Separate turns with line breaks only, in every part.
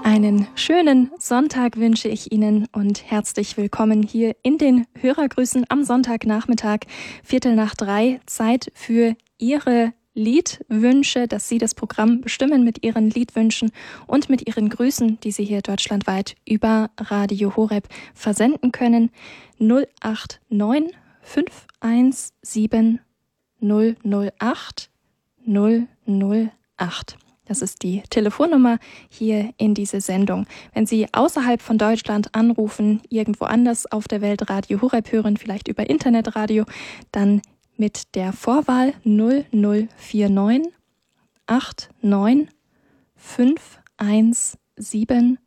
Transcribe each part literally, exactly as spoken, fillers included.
Einen schönen Sonntag wünsche ich Ihnen und herzlich willkommen hier in den Hörergrüßen am Sonntagnachmittag, Viertel nach drei, Zeit für Ihre Liedwünsche, dass Sie das Programm bestimmen mit Ihren Liedwünschen und mit Ihren Grüßen, die Sie hier deutschlandweit über Radio Horeb versenden können. null acht neun fünf eins sieben null null acht null null acht. Das ist die Telefonnummer hier in diese Sendung. Wenn Sie außerhalb von Deutschland anrufen, irgendwo anders auf der Welt Radio Horeb hören, vielleicht über Internetradio, dann mit der Vorwahl null null vier neun acht neun fünf eins sieben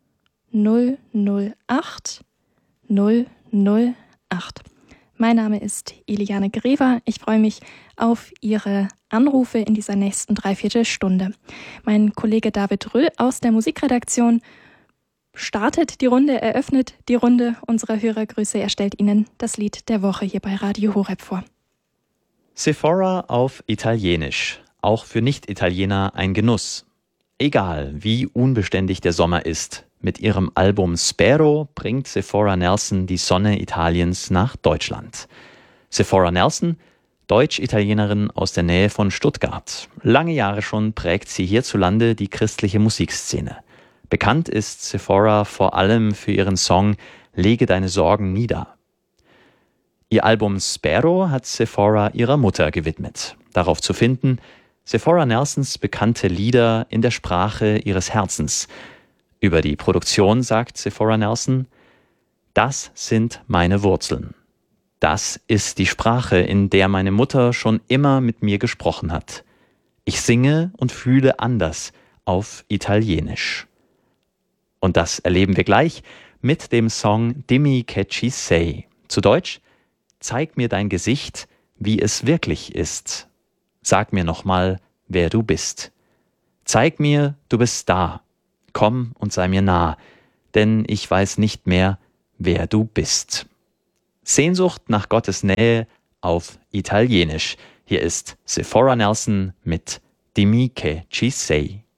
null null acht null null acht. Mein Name ist Eliane Grever. Ich freue mich auf Ihre Anrufe in dieser nächsten Dreiviertelstunde. Mein Kollege David Röll aus der Musikredaktion startet die Runde, eröffnet die Runde unserer Hörergrüße. Er stellt Ihnen das Lied der Woche hier bei Radio Horeb vor.
Sephora auf Italienisch. Auch für Nicht-Italiener ein Genuss. Egal, wie unbeständig der Sommer ist, mit ihrem Album Spero bringt Sephora Nelson die Sonne Italiens nach Deutschland. Sephora Nelson, Deutsch-Italienerin aus der Nähe von Stuttgart. Lange Jahre schon prägt sie hierzulande die christliche Musikszene. Bekannt ist Sephora vor allem für ihren Song Lege deine Sorgen nieder. Ihr Album Spero hat Sephora ihrer Mutter gewidmet. Darauf zu finden, Sephora Nelsons bekannte Lieder in der Sprache ihres Herzens. Über die Produktion sagt Sephora Nelson: Das sind meine Wurzeln. Das ist die Sprache, in der meine Mutter schon immer mit mir gesprochen hat. Ich singe und fühle anders auf Italienisch. Und das erleben wir gleich mit dem Song Dimmi che ci sei. Zu Deutsch: Zeig mir dein Gesicht, wie es wirklich ist. Sag mir nochmal, wer du bist. Zeig mir, du bist da. Komm und sei mir nah, denn ich weiß nicht mehr, wer du bist. Sehnsucht nach Gottes Nähe auf Italienisch. Hier ist Sephora Nelson mit Dimmi che ci sei.